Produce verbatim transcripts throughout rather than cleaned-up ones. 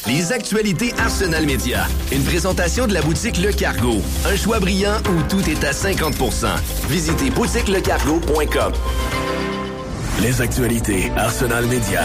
Les actualités Arsenal Média. Une présentation de la boutique Le Cargo. Un choix brillant où tout est à cinquante pour cent. Visitez boutique le cargo point com. Les actualités Arsenal Média.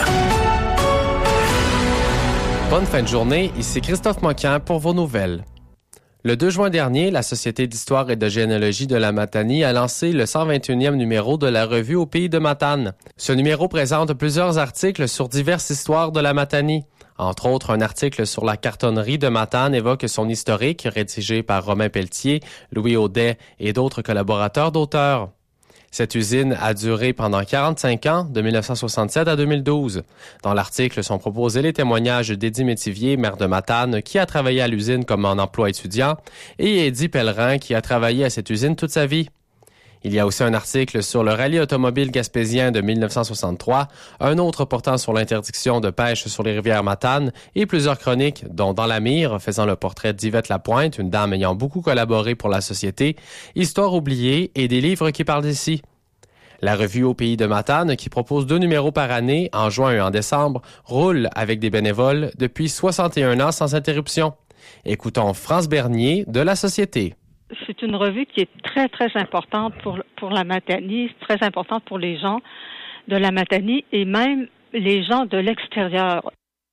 Bonne fin de journée, ici Christophe Moquin pour vos nouvelles. Le deux juin dernier, la Société d'histoire et de généalogie de la Matanie a lancé le cent vingt et unième numéro de la revue Au pays de Matane. Ce numéro présente plusieurs articles sur diverses histoires de la Matanie. Entre autres, un article sur la cartonnerie de Matane évoque son historique, rédigé par Romain Pelletier, Louis Audet et d'autres collaborateurs d'auteurs. Cette usine a duré pendant quarante-cinq ans, de dix-neuf cent soixante-sept à deux mille douze. Dans l'article sont proposés les témoignages d'Eddie Métivier, maire de Matane, qui a travaillé à l'usine comme en emploi étudiant, et Eddie Pellerin, qui a travaillé à cette usine toute sa vie. Il y a aussi un article sur le rallye automobile gaspésien de dix-neuf cent soixante-trois, un autre portant sur l'interdiction de pêche sur les rivières Matane et plusieurs chroniques, dont Dans la mire, faisant le portrait d'Yvette Lapointe, une dame ayant beaucoup collaboré pour la société, Histoire oubliée et des livres qui parlent d'ici. La revue Au pays de Matane, qui propose deux numéros par année, en juin et en décembre, roule avec des bénévoles depuis soixante et un ans sans interruption. Écoutons France Bernier de la Société. C'est une revue qui est très, très importante pour, pour la Matanie, très importante pour les gens de la Matanie et même les gens de l'extérieur.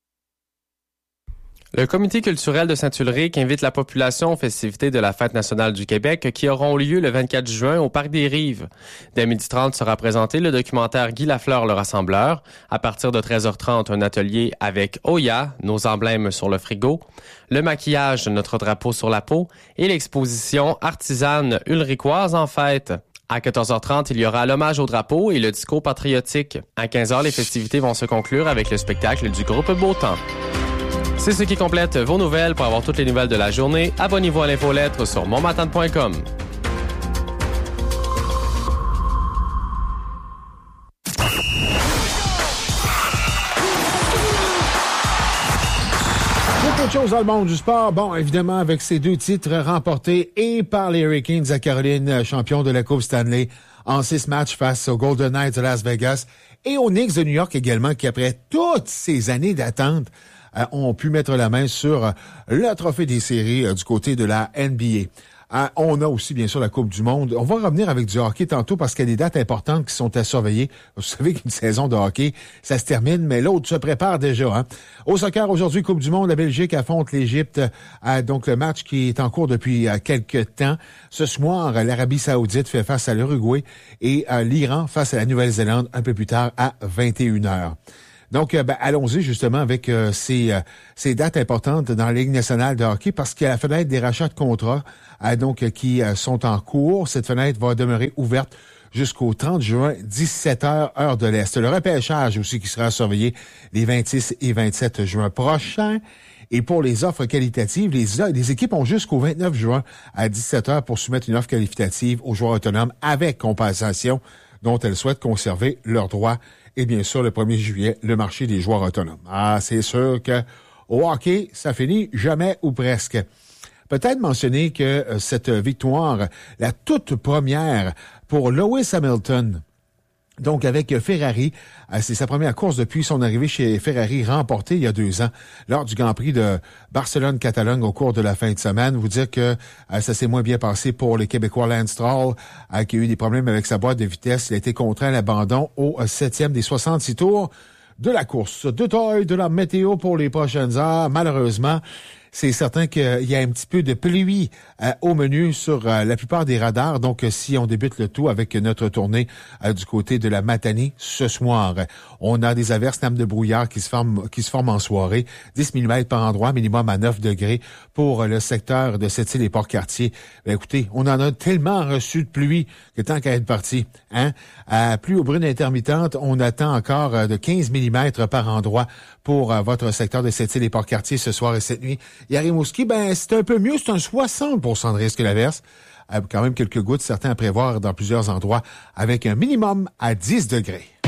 Le comité culturel de Saint-Ulrich invite la population aux festivités de la Fête nationale du Québec qui auront lieu le vingt-quatre juin au Parc des Rives. Dès midi trente sera présenté le documentaire Guy Lafleur, le rassembleur. À partir de treize heures trente, un atelier avec Oya, nos emblèmes sur le frigo, le maquillage de notre drapeau sur la peau et l'exposition artisane ulrichoise en fête. À quatorze heures trente, il y aura l'hommage au drapeau et le discours patriotique. À quinze heures, les festivités vont se conclure avec le spectacle du groupe Beau Temps. C'est ce qui complète vos nouvelles. Pour avoir toutes les nouvelles de la journée, abonnez-vous à l'infolettre sur montmatane point com. Beaucoup de choses dans le monde du sport. Bon, évidemment, avec ces deux titres remportés et par les Hurricanes à Caroline, champion de la Coupe Stanley en six matchs face aux Golden Knights de Las Vegas et aux Knicks de New York également, qui après toutes ces années d'attente Euh, ont pu mettre la main sur euh, le trophée des séries euh, du côté de la N B A. Euh, on a aussi, bien sûr, la Coupe du Monde. On va revenir avec du hockey tantôt parce qu'il y a des dates importantes qui sont à surveiller. Vous savez qu'une saison de hockey, ça se termine, mais l'autre se prépare déjà. Hein. Au soccer, aujourd'hui, Coupe du Monde, la Belgique affronte l'Égypte. Euh, donc, le match qui est en cours depuis euh, quelques temps. Ce soir, l'Arabie Saoudite fait face à l'Uruguay et euh, l'Iran face à la Nouvelle-Zélande un peu plus tard à vingt et une heures. Donc, ben, allons-y justement avec euh, ces, euh, ces dates importantes dans la Ligue nationale de hockey parce qu'il y a la fenêtre des rachats de contrats euh, donc euh, qui euh, sont en cours. Cette fenêtre va demeurer ouverte jusqu'au trente juin, dix-sept heures, heure de l'Est. Le repêchage aussi qui sera surveillé les vingt-six et vingt-sept juin prochains. Et pour les offres qualitatives, les, les équipes ont jusqu'au vingt-neuf juin à dix-sept heures pour soumettre une offre qualitative aux joueurs autonomes avec compensation dont elles souhaitent conserver leurs droits. Et bien sûr, le premier juillet, le marché des joueurs autonomes. Ah, c'est sûr que au hockey, ça finit jamais ou presque. Peut-être mentionner que euh, cette victoire, la toute première pour Lewis Hamilton, donc avec Ferrari, euh, c'est sa première course depuis son arrivée chez Ferrari, remportée il y a deux ans lors du Grand Prix de Barcelone-Catalogne au cours de la fin de semaine. Vous dire que euh, ça s'est moins bien passé pour le Québécois Lance Stroll, euh, qui a eu des problèmes avec sa boîte de vitesse. Il a été contraint à l'abandon au euh, septième des soixante-six tours de la course. Détail de la météo pour les prochaines heures. Malheureusement, c'est certain qu'il y a un petit peu de pluie euh, au menu sur euh, la plupart des radars. Donc, euh, si on débute le tout avec notre tournée euh, du côté de la Matanie ce soir, on a des averses, nappes de brouillard qui se forment qui se forment en soirée. dix millimètres par endroit, minimum à neuf degrés pour euh, le secteur de Sept-Îles et Port-Cartier. Ben, écoutez, on en a tellement reçu de pluie que tant qu'à être parti, hein, à pluie aux brunes intermittentes, on attend encore euh, de quinze millimètres par endroit pour euh, votre secteur de Sept-Îles et Port-Cartier ce soir et cette nuit. Et à Rimouski, ben, c'est un peu mieux, c'est un soixante pour cent de risque d'averse. Euh, quand même quelques gouttes, certains à prévoir dans plusieurs endroits, avec un minimum à dix degrés.